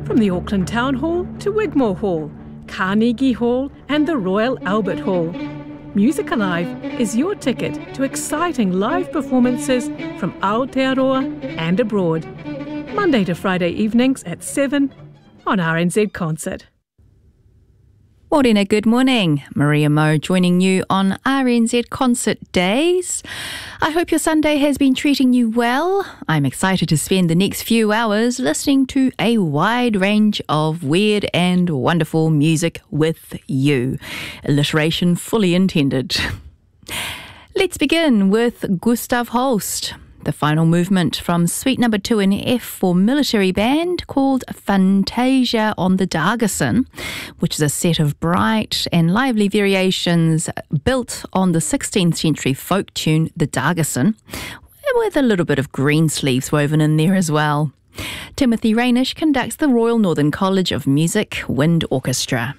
From the Auckland Town Hall to Wigmore Hall, Carnegie Hall and the Royal Albert Hall. Music Alive is your ticket to exciting live performances from Aotearoa and abroad. Monday to Friday evenings at 7 on RNZ Concert. Morena, good morning. Maria Moe joining you on RNZ Concert Days. I hope your Sunday has been treating you well. I'm excited to spend the next few hours listening to a wide range of weird and wonderful music with you. Alliteration fully intended. Let's begin with Gustav Holst. The final movement from Suite No. 2 in F for military band called Fantasia on the Daggerson, which is a set of bright and lively variations built on the 16th century folk tune The Daggerson, with a little bit of Greensleeves woven in there as well. Timothy Rainish conducts the Royal Northern College of Music Wind Orchestra.